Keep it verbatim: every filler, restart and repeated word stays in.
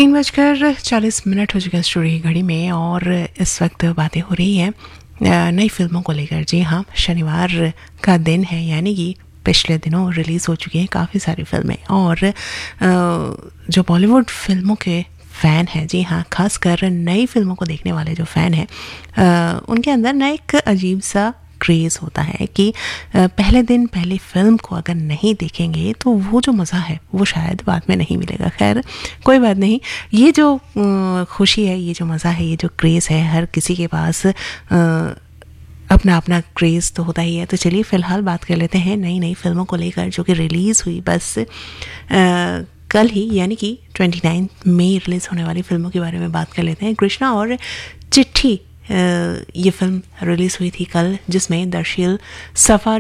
तीन बजकर चालीस मिनट हो चुके हैं स्टूडियो की घड़ी में और इस वक्त बातें हो रही हैं नई फिल्मों को लेकर। जी हाँ, शनिवार का दिन है, यानी कि पिछले दिनों रिलीज़ हो चुकी हैं काफ़ी सारी फिल्में और जो बॉलीवुड फिल्मों के फ़ैन हैं, जी हाँ, खासकर नई फिल्मों को देखने वाले जो फ़ैन हैं, उनके अंदर ना एक अजीब सा क्रेज़ होता है कि पहले दिन पहली फ़िल्म को अगर नहीं देखेंगे तो वो जो मज़ा है वो शायद बाद में नहीं मिलेगा। खैर कोई बात नहीं, ये जो खुशी है, ये जो मज़ा है, ये जो क्रेज़ है, हर किसी के पास अपना अपना क्रेज़ तो होता ही है। तो चलिए फ़िलहाल बात कर लेते हैं नई नई फिल्मों को लेकर जो कि रिलीज़ हुई बस आ, कल ही, यानी कि उनतीस मई रिलीज़ होने वाली फिल्मों के बारे में बात कर लेते हैं। कृष्णा और चिट्ठी ये फिल्म रिलीज़ हुई थी कल, जिसमें दर्शील सफारी